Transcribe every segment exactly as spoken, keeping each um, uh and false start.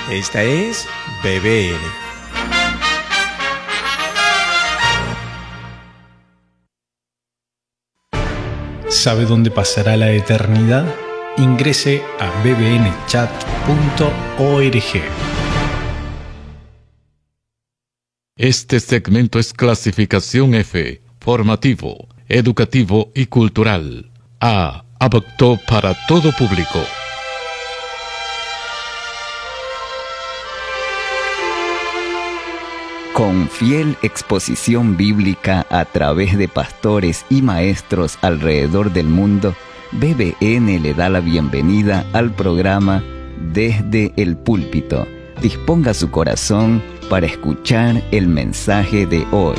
Esta es B B N. ¿Sabe dónde pasará la eternidad? Ingrese a b b n chat punto org. Este segmento es clasificación F, formativo, educativo y cultural. A, apto para todo público. Con fiel exposición bíblica a través de pastores y maestros alrededor del mundo, B B N le da la bienvenida al programa Desde el Púlpito. Disponga su corazón para escuchar el mensaje de hoy.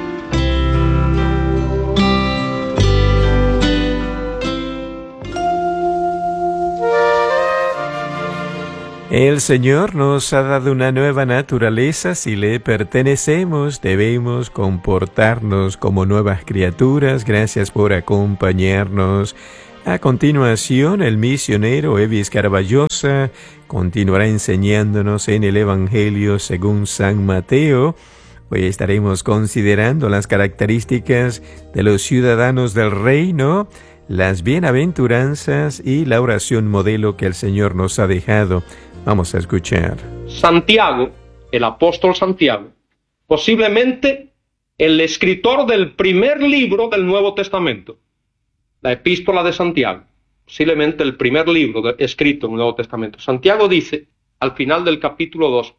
El Señor nos ha dado una nueva naturaleza. Si le pertenecemos, debemos comportarnos como nuevas criaturas. Gracias por acompañarnos. A continuación, el misionero Evis Caraballosa continuará enseñándonos en el Evangelio según San Mateo. Hoy estaremos considerando las características de los ciudadanos del reino, las bienaventuranzas y la oración modelo que el Señor nos ha dejado. Vamos a escuchar. Santiago, el apóstol Santiago, posiblemente el escritor del primer libro del Nuevo Testamento, la Epístola de Santiago, posiblemente el primer libro de, escrito en el Nuevo Testamento. Santiago dice, al final del capítulo dos,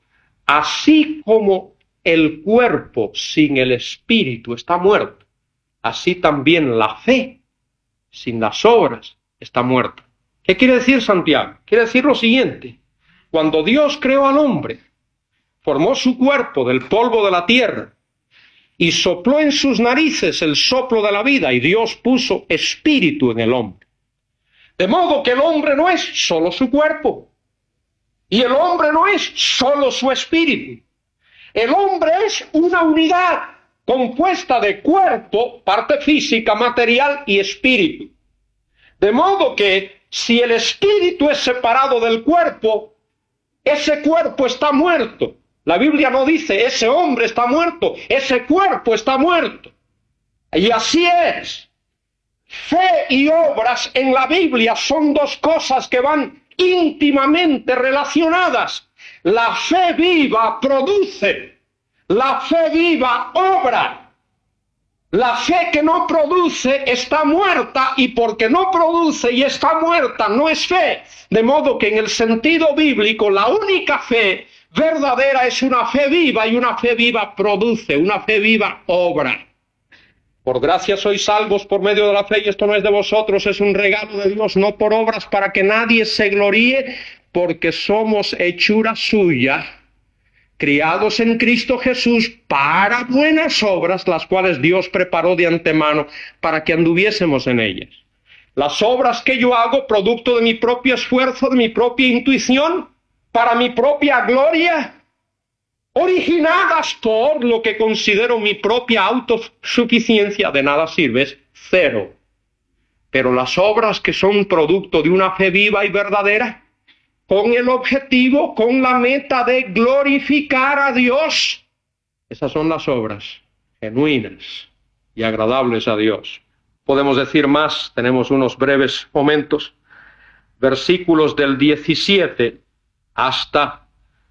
así como el cuerpo sin el espíritu está muerto, así también la fe sin las obras está muerta. ¿Qué quiere decir Santiago? Quiere decir lo siguiente: cuando Dios creó al hombre, formó su cuerpo del polvo de la tierra y sopló en sus narices el soplo de la vida, y Dios puso espíritu en el hombre. De modo que el hombre no es solo su cuerpo, y el hombre no es solo su espíritu. El hombre es una unidad compuesta de cuerpo, parte física, material y espíritu. De modo que si el espíritu es separado del cuerpo, ese cuerpo está muerto. La Biblia no dice ese hombre está muerto, ese cuerpo está muerto. Y así es. Fe y obras en la Biblia son dos cosas que van íntimamente relacionadas. La fe viva produce, la fe viva obra. La fe que no produce está muerta, y porque no produce y está muerta no es fe. De modo que en el sentido bíblico la única fe verdadera es una fe viva, y una fe viva produce, una fe viva obra. Por gracia sois salvos por medio de la fe, y esto no es de vosotros, es un regalo de Dios, no por obras, para que nadie se gloríe, porque somos hechura suya, criados en Cristo Jesús para buenas obras, las cuales Dios preparó de antemano para que anduviésemos en ellas. Las obras que yo hago, producto de mi propio esfuerzo, de mi propia intuición, para mi propia gloria, originadas por lo que considero mi propia autosuficiencia, de nada sirve, es cero. Pero las obras que son producto de una fe viva y verdadera, con el objetivo, con la meta de glorificar a Dios, esas son las obras genuinas y agradables a Dios. Podemos decir más, tenemos unos breves momentos. Versículos del diecisiete hasta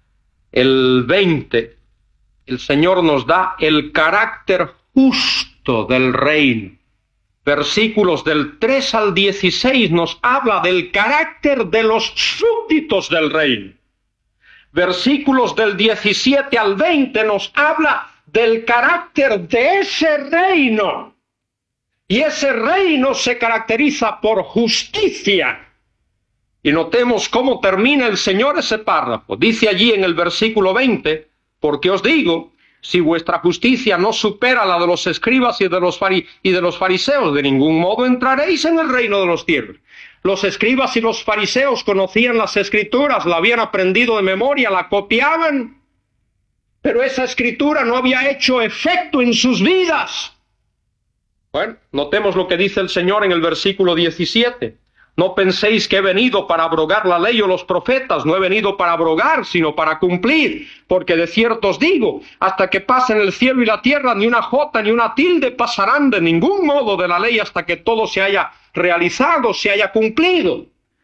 el veinte, el Señor nos da el carácter justo del reino. Versículos del tres al dieciséis nos habla del carácter de los súbditos del reino. Versículos del diecisiete al veinte nos habla del carácter de ese reino. Y ese reino se caracteriza por justicia. Y notemos cómo termina el Señor ese párrafo. Dice allí en el versículo veinte, porque os digo, si vuestra justicia no supera la de los escribas y de los, fari- y de los fariseos, de ningún modo entraréis en el reino de los cielos. Los escribas y los fariseos conocían las escrituras, la habían aprendido de memoria, la copiaban, pero esa escritura no había hecho efecto en sus vidas. Bueno, notemos lo que dice el Señor en el versículo diecisiete. No penséis que he venido para abrogar la ley o los profetas. No he venido para abrogar, sino para cumplir. Porque de cierto os digo, hasta que pasen el cielo y la tierra, ni una jota ni una tilde pasarán de ningún modo de la ley hasta que todo se haya realizado, se haya cumplido.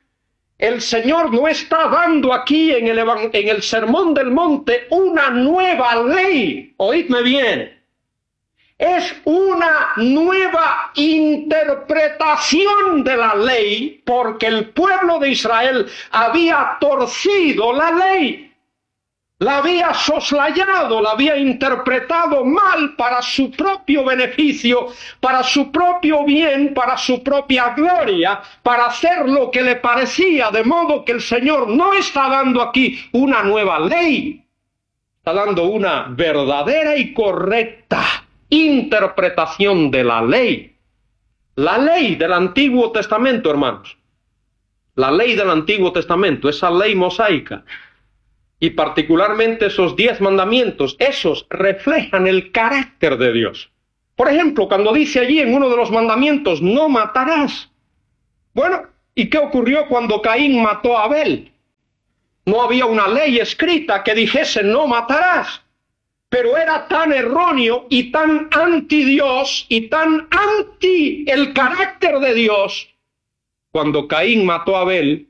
El Señor no está dando aquí en el, en el Sermón del Monte una nueva ley. Oídme bien. Es una nueva interpretación de la ley, porque el pueblo de Israel había torcido la ley, la había soslayado, la había interpretado mal para su propio beneficio, para su propio bien, para su propia gloria, para hacer lo que le parecía, de modo que el Señor no está dando aquí una nueva ley, está dando una verdadera y correcta interpretación de la ley. La ley del Antiguo Testamento, hermanos. La ley del Antiguo Testamento, esa ley mosaica. Y particularmente esos diez mandamientos, esos reflejan el carácter de Dios. Por ejemplo, cuando dice allí en uno de los mandamientos, no matarás. Bueno, ¿y qué ocurrió cuando Caín mató a Abel? No había una ley escrita que dijese no matarás. Pero era tan erróneo y tan anti Dios y tan anti el carácter de Dios cuando Caín mató a Abel,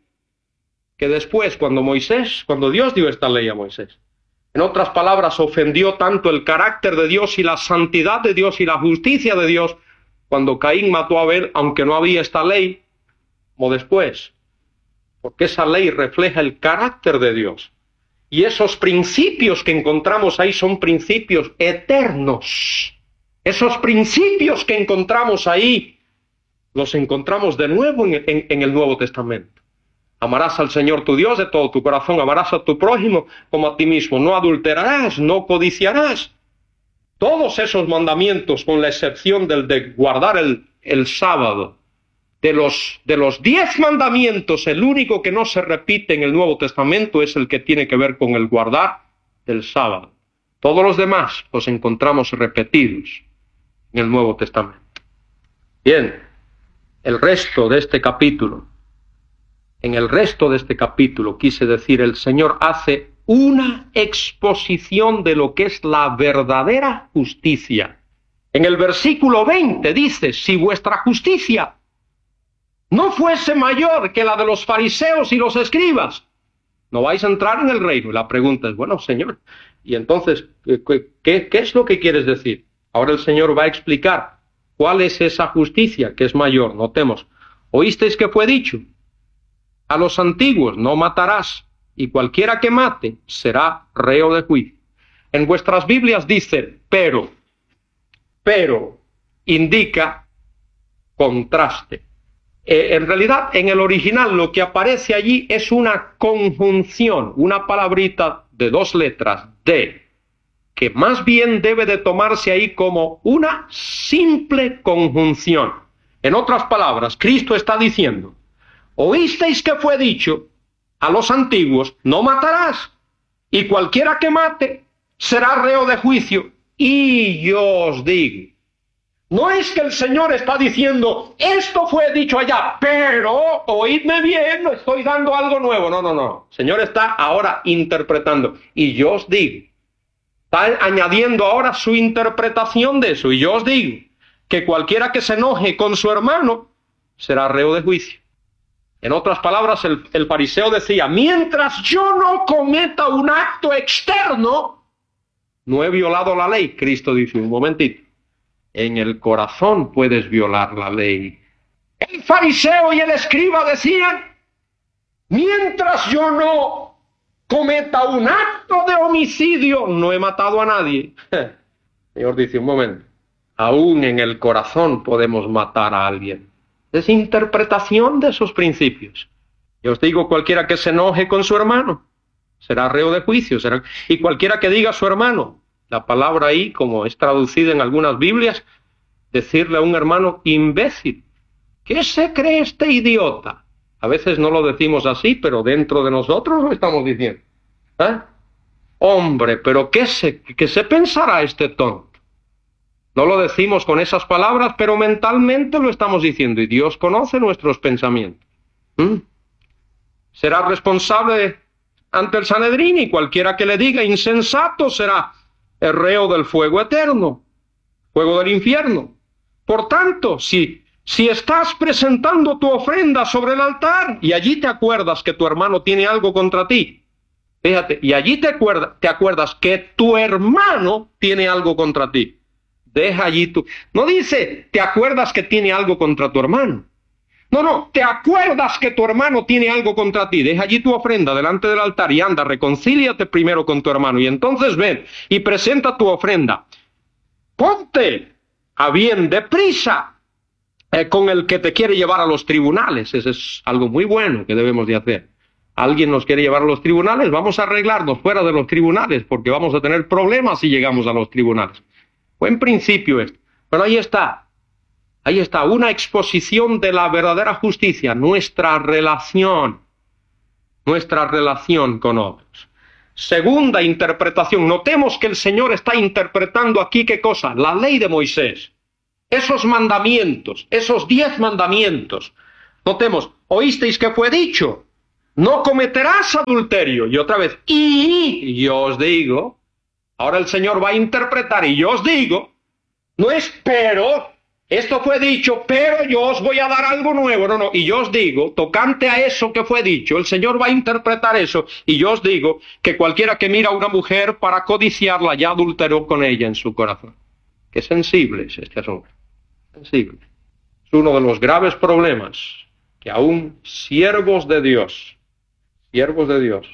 que después cuando Moisés, cuando Dios dio esta ley a Moisés, en otras palabras ofendió tanto el carácter de Dios y la santidad de Dios y la justicia de Dios, cuando Caín mató a Abel, aunque no había esta ley, como después, porque esa ley refleja el carácter de Dios. Y esos principios que encontramos ahí son principios eternos. Esos principios que encontramos ahí, los encontramos de nuevo en, en, en el Nuevo Testamento. Amarás al Señor tu Dios de todo tu corazón, amarás a tu prójimo como a ti mismo, no adulterarás, no codiciarás. Todos esos mandamientos, con la excepción del de guardar el, el sábado, De los, de los diez mandamientos, el único que no se repite en el Nuevo Testamento es el que tiene que ver con el guardar el sábado. Todos los demás los encontramos repetidos en el Nuevo Testamento. Bien, el resto de este capítulo, en el resto de este capítulo, quise decir, el Señor hace una exposición de lo que es la verdadera justicia. En el versículo veinte dice, si vuestra justicia no fuese mayor que la de los fariseos y los escribas, no vais a entrar en el reino. Y la pregunta es, bueno, Señor, y entonces, ¿qué, qué, qué es lo que quieres decir? Ahora el Señor va a explicar cuál es esa justicia que es mayor. Notemos, oísteis que fue dicho a los antiguos, no matarás, y cualquiera que mate será reo de juicio. En vuestras Biblias dice, pero, pero, indica contraste. Eh, en realidad, en el original lo que aparece allí es una conjunción, una palabrita de dos letras, de, que más bien debe de tomarse ahí como una simple conjunción. En otras palabras, Cristo está diciendo, oísteis que fue dicho a los antiguos, no matarás, y cualquiera que mate será reo de juicio. Y yo os digo, no es que el Señor está diciendo, esto fue dicho allá, pero oídme bien, no estoy dando algo nuevo. No, no, no. El Señor está ahora interpretando. Y yo os digo, está añadiendo ahora su interpretación de eso. Y yo os digo, que cualquiera que se enoje con su hermano será reo de juicio. En otras palabras, el, el fariseo decía, mientras yo no cometa un acto externo, no he violado la ley. Cristo dice, un momentito. En el corazón puedes violar la ley. El fariseo y el escriba decían, mientras yo no cometa un acto de homicidio, no he matado a nadie. El Señor dice, un momento, aún en el corazón podemos matar a alguien. Es interpretación de esos principios. Yo os digo, cualquiera que se enoje con su hermano será reo de juicio. Será... Y cualquiera que diga a su hermano, la palabra ahí, como es traducida en algunas Biblias, decirle a un hermano imbécil. ¿Qué se cree este idiota? A veces no lo decimos así, pero dentro de nosotros lo estamos diciendo. ¿Eh? Hombre, pero ¿qué se, qué se pensará este tonto? No lo decimos con esas palabras, pero mentalmente lo estamos diciendo. Y Dios conoce nuestros pensamientos. ¿Mm? Será responsable ante el Sanedrín, y cualquiera que le diga insensato será el reo del fuego eterno, fuego del infierno. Por tanto, si, si estás presentando tu ofrenda sobre el altar y allí te acuerdas que tu hermano tiene algo contra ti, fíjate, y allí te acuerdas, te acuerdas que tu hermano tiene algo contra ti, deja allí tu... No dice, te acuerdas que tiene algo contra tu hermano. No, no, te acuerdas que tu hermano tiene algo contra ti, deja allí tu ofrenda delante del altar y anda, reconcíliate primero con tu hermano y entonces ven y presenta tu ofrenda. Ponte a bien deprisa eh, con el que te quiere llevar a los tribunales. Eso es algo muy bueno que debemos de hacer. Alguien nos quiere llevar a los tribunales, vamos a arreglarnos fuera de los tribunales porque vamos a tener problemas si llegamos a los tribunales. Buen principio esto, pero ahí está. Ahí está, una exposición de la verdadera justicia, nuestra relación, nuestra relación con otros. Segunda interpretación, notemos que el Señor está interpretando aquí, ¿qué cosa? La ley de Moisés, esos mandamientos, esos diez mandamientos. Notemos, oísteis que fue dicho, no cometerás adulterio, y otra vez, y yo os digo, ahora el Señor va a interpretar, y yo os digo, no es pero... Esto fue dicho, pero yo os voy a dar algo nuevo. No, no, y yo os digo, tocante a eso que fue dicho, el Señor va a interpretar eso, y yo os digo que cualquiera que mira a una mujer para codiciarla ya adulteró con ella en su corazón. Qué sensible es este asunto. Sensible. Es uno de los graves problemas que aún siervos de Dios, siervos de Dios,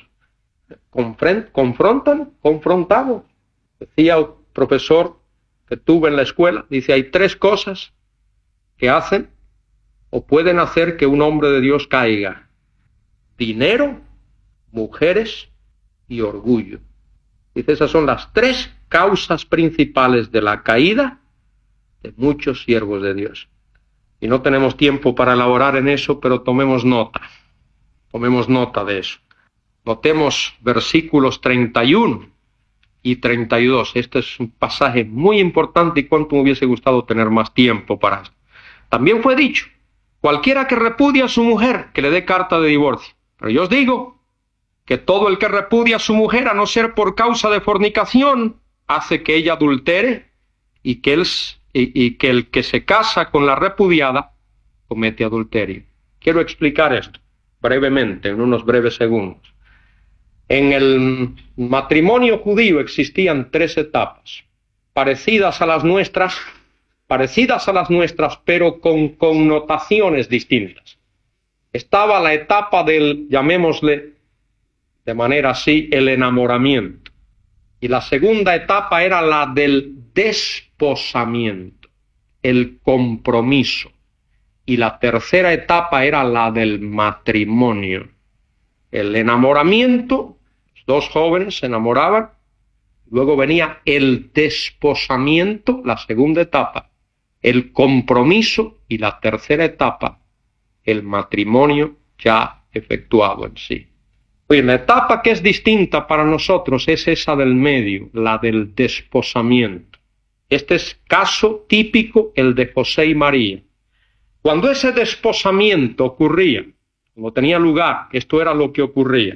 confrontan, confrontados. Decía el profesor que tuve en la escuela, dice, hay tres cosas que hacen o pueden hacer que un hombre de Dios caiga: dinero, mujeres y orgullo. Dice, esas son las tres causas principales de la caída de muchos siervos de Dios. Y no tenemos tiempo para elaborar en eso, pero tomemos nota, tomemos nota de eso. Notemos versículos treinta y uno y treinta y dos. Este es un pasaje muy importante y cuánto me hubiese gustado tener más tiempo para esto. También fue dicho, cualquiera que repudia a su mujer, que le dé carta de divorcio. Pero yo os digo que todo el que repudia a su mujer, a no ser por causa de fornicación, hace que ella adultere, y que, él, y, y que el que se casa con la repudiada comete adulterio. Quiero explicar esto brevemente, en unos breves segundos. En el matrimonio judío existían tres etapas, parecidas a las nuestras, parecidas a las nuestras, pero con connotaciones distintas. Estaba la etapa del, llamémosle de manera así, el enamoramiento. Y la segunda etapa era la del desposamiento, el compromiso. Y la tercera etapa era la del matrimonio. El enamoramiento, dos jóvenes se enamoraban, luego venía el desposamiento, la segunda etapa, el compromiso y la tercera etapa, el matrimonio ya efectuado en sí. Oye, la etapa que es distinta para nosotros es esa del medio, la del desposamiento. Este es caso típico, el de José y María. Cuando ese desposamiento ocurría, cuando tenía lugar, esto era lo que ocurría.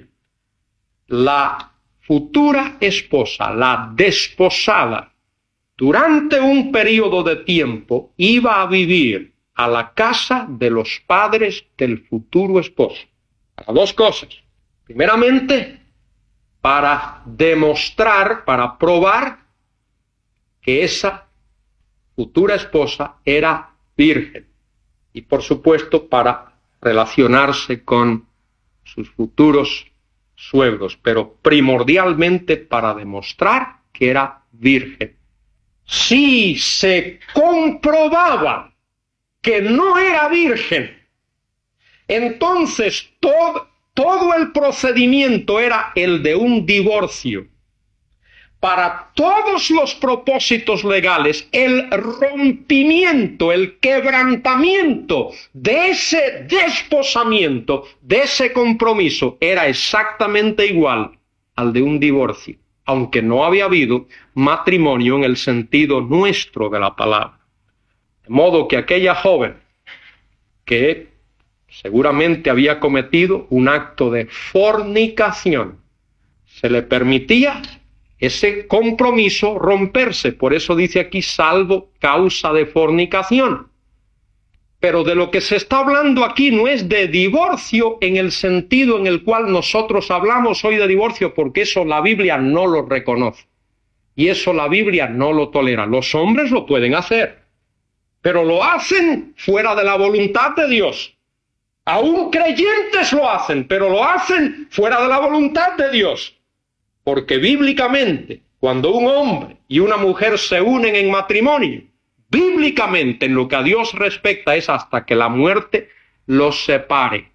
La futura esposa, la desposada, durante un periodo de tiempo iba a vivir a la casa de los padres del futuro esposo. Para dos cosas. Primeramente, para demostrar, para probar que esa futura esposa era virgen. Y por supuesto, para relacionarse con sus futuros suegros, pero primordialmente para demostrar que era virgen. Si se comprobaba que no era virgen, entonces todo, todo el procedimiento era el de un divorcio. Para todos los propósitos legales, el rompimiento, el quebrantamiento de ese desposamiento, de ese compromiso, era exactamente igual al de un divorcio, aunque no había habido matrimonio en el sentido nuestro de la palabra. De modo que aquella joven que seguramente había cometido un acto de fornicación. Se le permitía ese compromiso romperse, por eso dice aquí salvo causa de fornicación. Pero de lo que se está hablando aquí no es de divorcio en el sentido en el cual nosotros hablamos hoy de divorcio, porque eso la Biblia no lo reconoce. Y eso la Biblia no lo tolera. Los hombres lo pueden hacer, pero lo hacen fuera de la voluntad de Dios. Aún creyentes lo hacen, pero lo hacen fuera de la voluntad de Dios. Porque bíblicamente, cuando un hombre y una mujer se unen en matrimonio, bíblicamente en lo que a Dios respecta es hasta que la muerte los separe.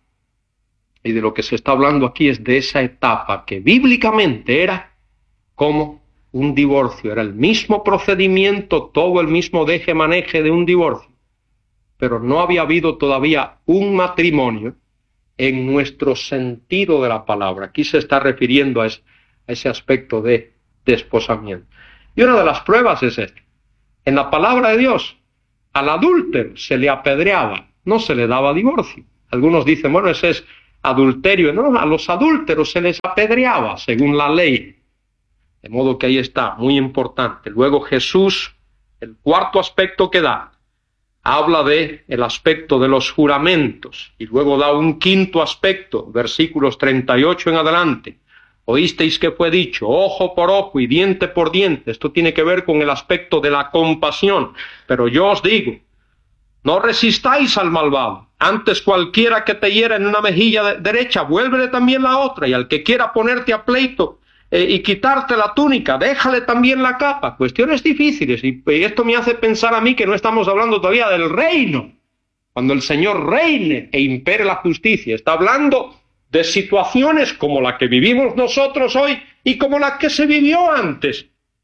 Y de lo que se está hablando aquí es de esa etapa que bíblicamente era como un divorcio. Era el mismo procedimiento, todo el mismo deje-maneje de un divorcio. Pero no había habido todavía un matrimonio en nuestro sentido de la palabra. Aquí se está refiriendo a ese, a ese aspecto de desposamiento. Y una de las pruebas es esta. En la palabra de Dios, al adúltero se le apedreaba, no se le daba divorcio. Algunos dicen, bueno, ese es adulterio. No, a los adúlteros se les apedreaba según la ley. De modo que ahí está, muy importante. Luego Jesús, el cuarto aspecto que da, habla de el aspecto de los juramentos. Y luego da un quinto aspecto, versículos treinta y ocho en adelante. Oísteis que fue dicho, ojo por ojo y diente por diente. Esto tiene que ver con el aspecto de la compasión. Pero yo os digo, no resistáis al malvado. Antes cualquiera que te hiera en una mejilla de derecha, vuélvele también la otra. Y al que quiera ponerte a pleito eh, y quitarte la túnica, déjale también la capa. Cuestiones difíciles. Y, y esto me hace pensar a mí que no estamos hablando todavía del reino. Cuando el Señor reine e impere la justicia, está hablando de situaciones como la que vivimos nosotros hoy y como la que se vivió antes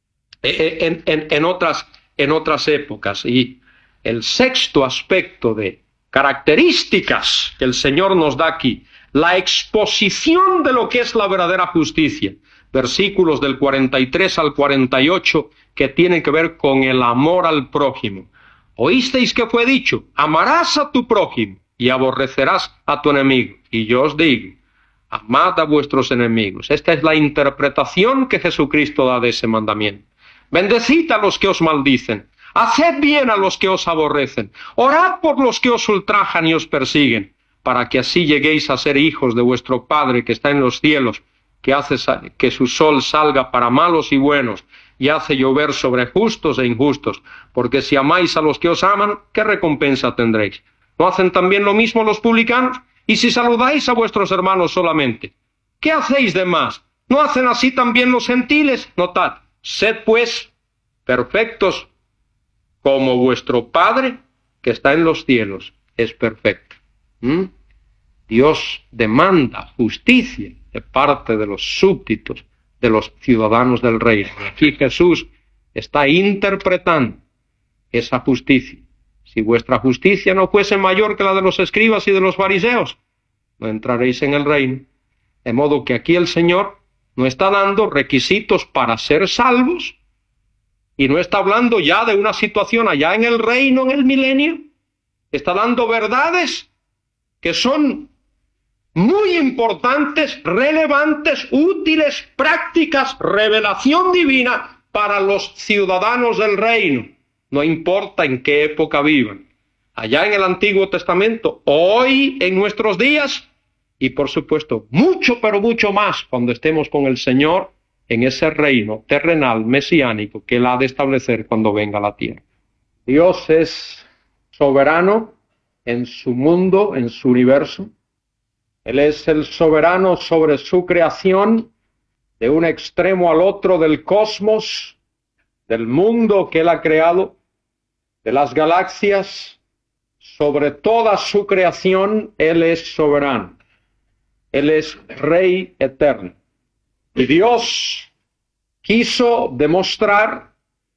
en, en, en, otras, en otras épocas. Y el sexto aspecto de características que el Señor nos da aquí, la exposición de lo que es la verdadera justicia. Versículos del cuarenta y tres al cuarenta y ocho que tienen que ver con el amor al prójimo. Oísteis que fue dicho, amarás a tu prójimo y aborrecerás a tu enemigo. Y yo os digo, amad a vuestros enemigos. Esta es la interpretación que Jesucristo da de ese mandamiento. Bendecid a los que os maldicen. Haced bien a los que os aborrecen. Orad por los que os ultrajan y os persiguen, para que así lleguéis a ser hijos de vuestro Padre que está en los cielos, que hace que su sol salga para malos y buenos, y hace llover sobre justos e injustos. Porque si amáis a los que os aman, ¿qué recompensa tendréis? ¿No hacen también lo mismo los publicanos? Y si saludáis a vuestros hermanos solamente, ¿qué hacéis de más? ¿No hacen así también los gentiles? Notad, sed pues perfectos como vuestro Padre que está en los cielos es perfecto. ¿Mm? Dios demanda justicia de parte de los súbditos, de los ciudadanos del reino. Aquí Jesús está interpretando esa justicia. Si vuestra justicia no fuese mayor que la de los escribas y de los fariseos, no entraréis en el reino. De modo que aquí el Señor no está dando requisitos para ser salvos y no está hablando ya de una situación allá en el reino, en el milenio. Está dando verdades que son muy importantes, relevantes, útiles, prácticas, revelación divina para los ciudadanos del reino. No importa en qué época vivan, allá en el Antiguo Testamento, hoy en nuestros días, y por supuesto mucho, pero mucho más cuando estemos con el Señor en ese reino terrenal, mesiánico, que Él ha de establecer cuando venga a la tierra. Dios es soberano en su mundo, en su universo. Él es el soberano sobre su creación, de un extremo al otro del cosmos, del mundo que Él ha creado, de las galaxias, sobre toda su creación, Él es soberano. Él es Rey eterno. Y Dios quiso demostrar,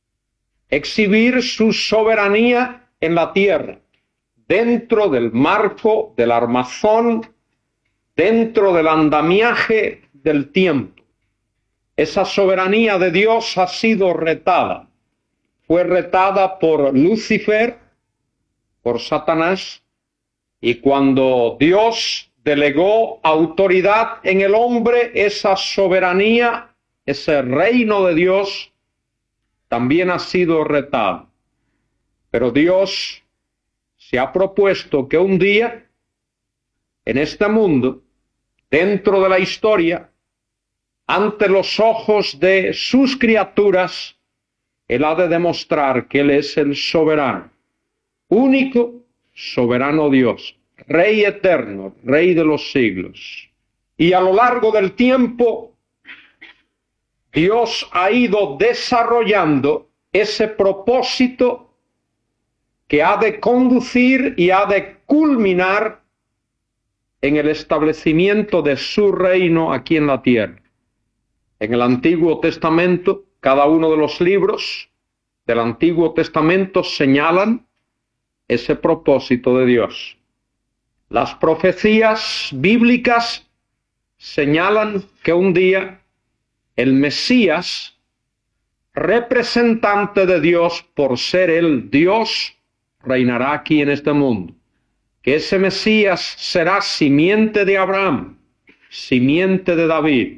exhibir su soberanía en la tierra, dentro del marco del armazón, dentro del andamiaje del tiempo. Esa soberanía de Dios ha sido retada. Fue retada por Lucifer, por Satanás, Y cuando Dios delegó autoridad en el hombre, esa soberanía, ese reino de Dios, también ha sido retado. Pero Dios se ha propuesto que un día, en este mundo, dentro de la historia, ante los ojos de sus criaturas, Él ha de demostrar que Él es el soberano, único soberano Dios, Rey eterno, Rey de los siglos. Y a lo largo del tiempo, Dios ha ido desarrollando ese propósito que ha de conducir y ha de culminar en el establecimiento de su reino aquí en la tierra. En el Antiguo Testamento, cada uno de los libros del Antiguo Testamento señalan ese propósito de Dios. Las profecías bíblicas señalan que un día el Mesías, representante de Dios por ser el Dios, reinará aquí en este mundo. Que ese Mesías será simiente de Abraham, simiente de David,